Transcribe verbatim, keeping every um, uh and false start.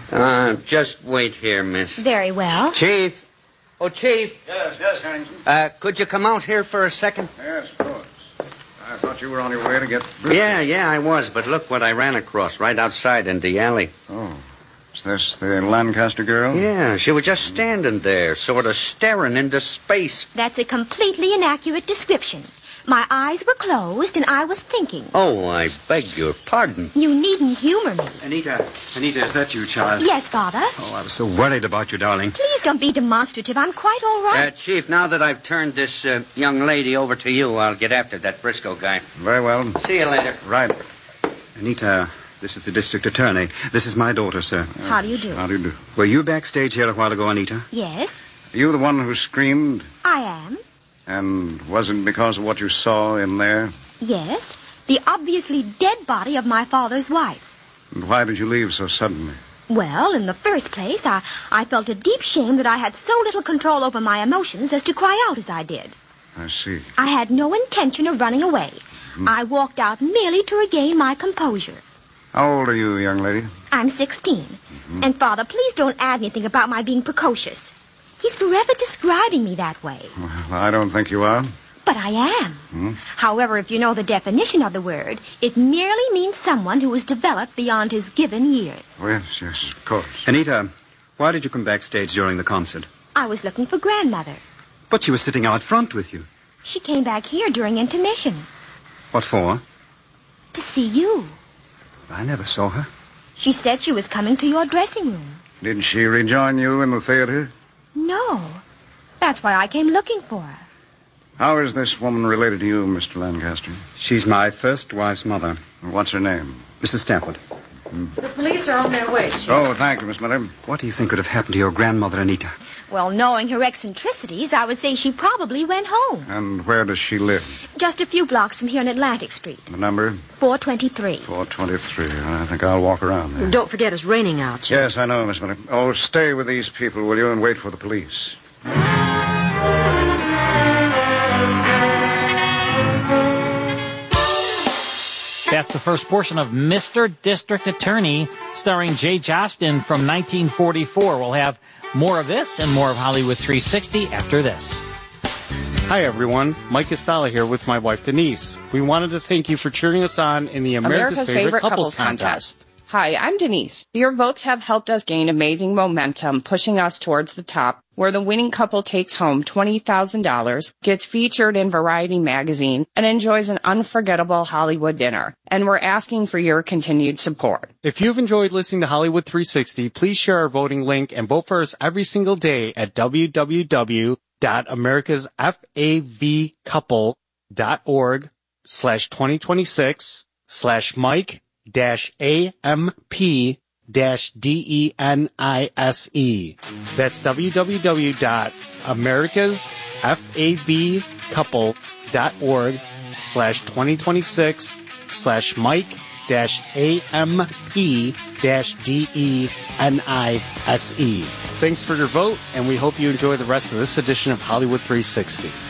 Uh, just wait here, miss. Very well. Chief. Oh, Chief. Yes, yes, Harrington. Uh, could you come out here for a second? Yes, of course. I thought you were on your way to get... Briscoe. Yeah, yeah, I was, but look what I ran across right outside in the alley. Oh. Is this the Lancaster girl? Yeah, she was just standing there, sort of staring into space. That's a completely inaccurate description. My eyes were closed and I was thinking. Oh, I beg your pardon. You needn't humor me. Anita, Anita, is that you, child? Yes, Father. Oh, I was so worried about you, darling. Please don't be demonstrative. I'm quite all right. Uh, Chief, now that I've turned this uh, young lady over to you, I'll get after that Briscoe guy. Very well. See you later. Right. Anita, this is the district attorney. This is my daughter, sir. How do you do? How do you do? Were you backstage here a while ago, Anita? Yes, Are you the one who screamed? I am. And was it because of what you saw in there? Yes, the obviously dead body of my father's wife. And why did you leave so suddenly? Well, in the first place, I, I felt a deep shame that I had so little control over my emotions as to cry out as I did. I see. I had no intention of running away. Mm-hmm. I walked out merely to regain my composure. How old are you, young lady? I'm sixteen. Mm-hmm. And, Father, please don't add anything about my being precocious. He's forever describing me that way. Well, I don't think you are. But I am. Hmm? However, if you know the definition of the word, it merely means someone who is developed beyond his given years. Oh, yes, yes, of course. Anita, why did you come backstage during the concert? I was looking for Grandmother. But she was sitting out front with you. She came back here during intermission. What for? To see you. I never saw her. She said she was coming to your dressing room. Did she rejoin you in the theater? No. That's why I came looking for her. How is this woman related to you, Mister Lancaster? She's my first wife's mother. What's her name? Missus Stanford. Hmm. The police are on their way, Chief. Oh, thank you, Miss Miller. What do you think could have happened to your grandmother, Anita? Well, knowing her eccentricities, I would say she probably went home. And where does she live? Just a few blocks from here on Atlantic Street. The number? four twenty-three. four twenty-three. I think I'll walk around there. Don't forget it's raining out, Chief. Yes, I know, Miss Miller. Oh, stay with these people, will you, and wait for the police. That's the first portion of Mister District Attorney, starring Jay Jostin from nineteen forty-four. We'll have more of this and more of Hollywood three sixty after this. Hi, everyone. Mike Estala here with my wife, Denise. We wanted to thank you for cheering us on in the America's, America's Favorite, Favorite Couples, Couples Contest. Contest. Hi, I'm Denise. Your votes have helped us gain amazing momentum, pushing us towards the top, where the winning couple takes home twenty thousand dollars, gets featured in Variety magazine, and enjoys an unforgettable Hollywood dinner. And we're asking for your continued support. If you've enjoyed listening to Hollywood three sixty, please share our voting link and vote for us every single day at w w w dot americas fav couple dot org slash twenty twenty-six slash Mike dash A M P dash D E N I S E. That's w w w dot americas fav couple dot org slash twenty twenty-six slash Mike dash A M P dash D E N I S E. Thanks for your vote, and we hope you enjoy the rest of this edition of Hollywood three sixty.